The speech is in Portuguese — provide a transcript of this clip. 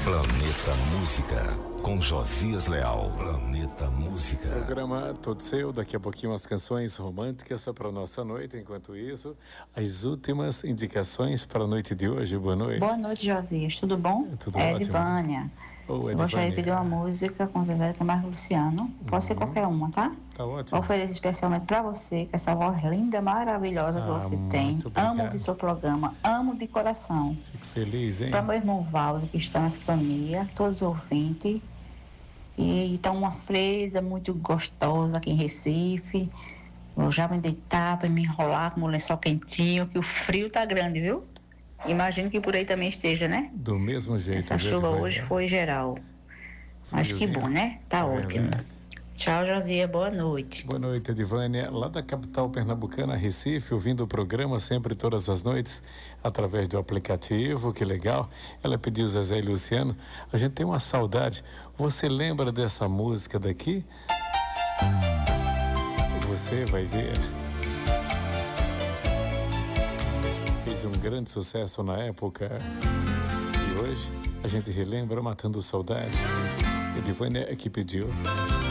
Planeta Música, com Josias Leal. Planeta Música. Programa todo seu, daqui a pouquinho as canções românticas para nossa noite. Enquanto isso, as últimas indicações para a noite de hoje. Boa noite. Boa noite, Josias. Tudo bom? Tudo é ótimo. Edvânia. Eu gostaria de pedir uma música com Zezé Camargo e Luciano. Pode ser qualquer uma, tá? Tá ótimo. Ofereço especialmente para você, com essa voz linda, maravilhosa que você tem. Amo o seu programa, amo de coração. Fico feliz, hein? Para meu irmão Valdo, que está na sintonia, todos os ouvintes. E está uma presa muito gostosa aqui em Recife. Vou já me deitar para me enrolar com o lençol quentinho, que o frio tá grande, viu? Imagino que por aí também esteja, né? Do mesmo jeito. Essa chuva hoje foi geral. Mas que bom, né? Tá ótimo. Tchau, Josia. Boa noite. Boa noite, Edvânia. Lá da capital pernambucana, Recife, ouvindo o programa sempre todas as noites, através do aplicativo, que legal. Ela pediu Zezé e Luciano. A gente tem uma saudade. Você lembra dessa música daqui? Você vai ver. Fez um grande sucesso na época. E hoje a gente relembra Matando Saudade. Edvânia é que pediu.